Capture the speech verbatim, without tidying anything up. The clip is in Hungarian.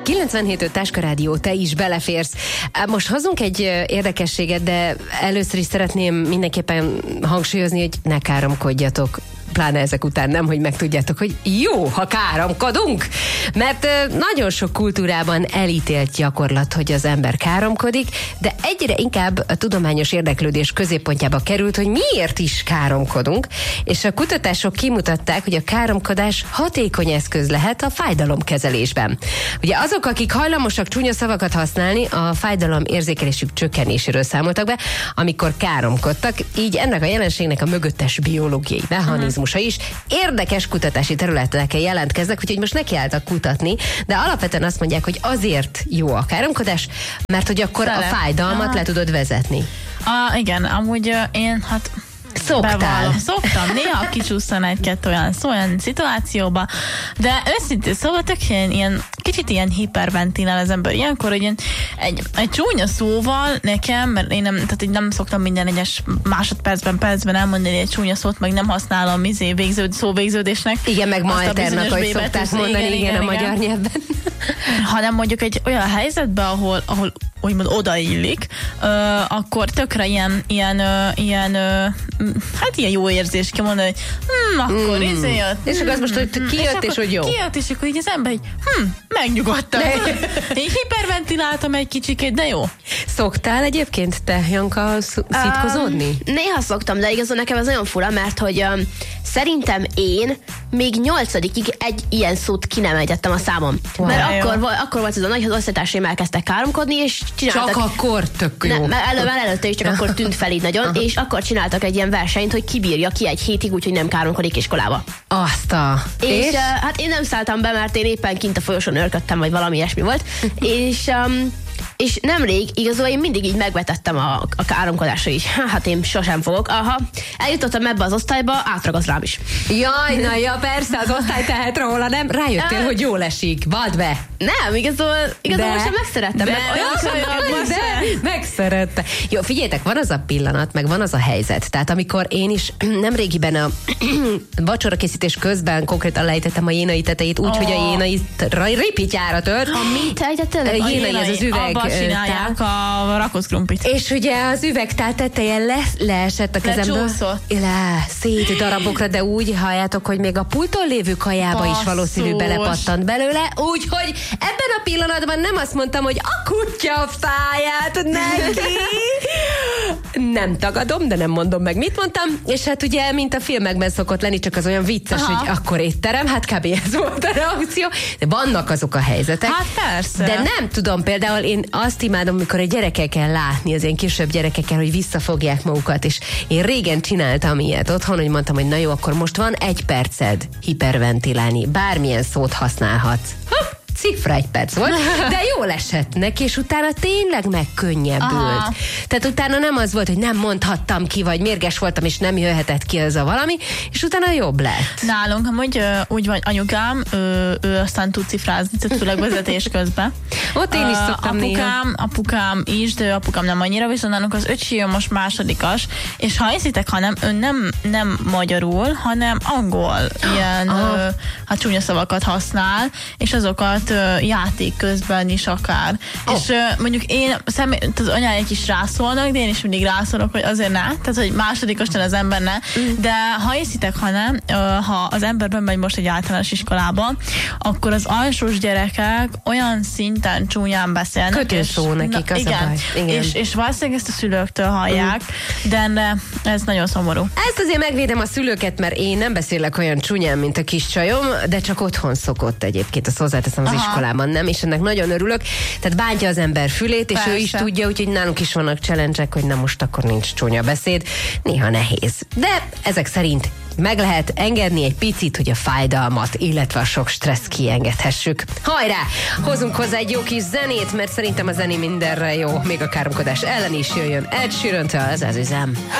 kilencvenhét öt Táska Rádió, te is beleférsz. Most hozunk egy érdekességet, de először is szeretném mindenképpen hangsúlyozni, hogy ne káromkodjatok. Pláne ezek után nem, hogy megtudjátok, hogy jó, ha káromkodunk. Mert nagyon sok kultúrában elítélt gyakorlat, hogy az ember káromkodik, de egyre inkább a tudományos érdeklődés középpontjába került, hogy miért is káromkodunk, és a kutatások kimutatták, hogy a káromkodás hatékony eszköz lehet a fájdalomkezelésben. Ugye azok, akik hajlamosak csúnya szavakat használni, a fájdalom érzékelésük csökkenéséről számoltak be, amikor káromkodtak, így ennek a jelenségnek a mögöttes biológiai mechanizmus is érdekes kutatási területeken jelentkeznek, úgyhogy most nekiálltak kutatni, de alapvetően azt mondják, hogy azért jó a káromkodás, mert hogy akkor Szele. a fájdalmat Aha. le tudod vezetni. Ah, igen, amúgy uh, én hát Szoktál. Bevallom, szoktam néha kicsúsztan egy-kettő olyan, szó, olyan szituációba, de őszintén szóval tök ilyen, ilyen, kicsit ilyen hiperventilál az ember ilyenkor, hogy ilyen, egy, egy csúnya szóval nekem, mert én nem, tehát így nem szoktam minden egyes másodpercben, percben elmondani egy csúnya szót, meg nem használom izé végződ, szóvégződésnek. Igen, meg malternak, hogy szokták mondani, igen, igen, igen, a magyar igen. nyelvben. Hanem mondjuk egy olyan helyzetben, ahol, ahol úgymond odaillik, uh, akkor tökre ilyen, ilyen, uh, ilyen uh, hát ilyen jó érzés kimondani, hogy hm, akkor mm. izé jött. És akkor az most, hogy kijött, és, és hogy jó. Kijött, és akkor így az ember, hogy hm, megnyugodtam. Én hiperventiláltam egy kicsikét, de jó. Szoktál egyébként te, Janka, szitkozódni? Um, néha szoktam, de igazán nekem ez nagyon fura, mert hogy um, szerintem én még nyolcadikig egy ilyen szót ki nem ejtettem a számom. Wow. Mert akkor, akkor volt ez a nagy, hogy az osztálytársaim elkezdtek káromkodni, és csináltak... Csak akkor tök jó. Ne, mert elő, már előtte is csak akkor tűnt fel így nagyon, Aha. és akkor csináltak egy ilyen versenyt, hogy kibírja ki egy hétig, úgyhogy nem káromkodik iskolába. Azt a... És, és? Uh, hát én nem szálltam be, mert én éppen kint a folyosón örködtem, vagy valami ilyesmi volt, és... Um, És nemrég igazából én mindig így megvetettem a, a káromkodásra is. Hát én sosem fogok. Aha, eljutottam ebbe az osztályba, átragasz rám is. Jaj, na ja, persze, az osztály tehet róla, nem? Rájöttél, hogy jól esik. Vadd be! Nem, igazából, igazából sem megszerettem. De, meg olyan de, de megszerette. Jó, figyeljetek, van az a pillanat, meg van az a helyzet. Tehát amikor én is nemrégiben a vacsorakészítés közben konkrétan lejtettem a jénai tetejét úgy, oh. hogy a jénai ripityára tört. A mit ejtetted? A jénai, ez az üveg. Csinálják a rakott krumplit. És ugye az üvegtál teteje le, leesett a kezemből. Lecsúszott. Le, szét darabokra, de úgy halljátok, hogy még a pulton lévő kajába Basszus. is valószínű belepattant belőle, úgyhogy ebben a pillanatban nem azt mondtam, hogy a kutya száját neki. Nem tagadom, de nem mondom meg, mit mondtam. És hát ugye, mint a filmekben szokott lenni, csak az olyan vicces, Aha. hogy akkor étterem, hát kb. Ez volt a reakció. De vannak azok a helyzetek. Hát persze. De nem tudom, például én azt imádom, amikor a gyerekekkel látni, az én kisebb gyerekekkel, hogy visszafogják magukat, és én régen csináltam ilyet otthon, hogy mondtam, hogy na jó, akkor most van egy perced hiperventilálni, bármilyen szót használhatsz. Ha, cifra egy perc volt, de jól esett neki, és utána tényleg megkönnyebbült. Aha. Tehát utána nem az volt, hogy nem mondhattam ki, vagy mérges voltam, és nem jöhetett ki az a valami, és utána jobb lett. Nálunk amúgy úgy van anyukám, ő, ő aztán tud cifrázni, tehát főleg vezetés közben. Ott én is szoktam apukám, néha. Apukám is, de apukám nem annyira, viszont nálunk az öcsi most másodikas, és ha hiszitek, hanem ő nem, nem magyarul, hanem angol ilyen ö, hát csúnya szavakat használ, és azokat ö, játék közben is akár. Oh. És ö, mondjuk én, személy, az anyáik is rászólnak, de én is mindig rászólok, hogy azért ne, tehát hogy másodikostan az ember ne, mm. de ha hiszitek, hanem ö, ha az ember bemegy most egy általános iskolába, akkor az alsós gyerekek olyan szinten csúnyán beszélnek. Kötőszó nekik, az igen, a baj. Igen. És, és valószínűleg ezt a szülőktől hallják, mm. de ez nagyon szomorú. Ezt azért megvédem a szülőket, mert én nem beszélek olyan csúnyán, mint a kis csajom, de csak otthon szokott egyébként, azt hozzáteszem, az Aha. iskolában nem, és ennek nagyon örülök. Tehát bántja az ember fülét, és Persze. ő is tudja, úgyhogy nálunk is vannak challenge-ek, hogy na most akkor nincs csúnya beszéd. Néha nehéz. De ezek szerint meg lehet engedni egy picit, hogy a fájdalmat, illetve a sok stresszt kiengedhessük. Hajrá! Hozunk hozzá egy jó kis zenét, mert szerintem a zené mindenre jó. Még a káromkodás ellen is jöjjön Ed Sheeran-től, ez az üzem.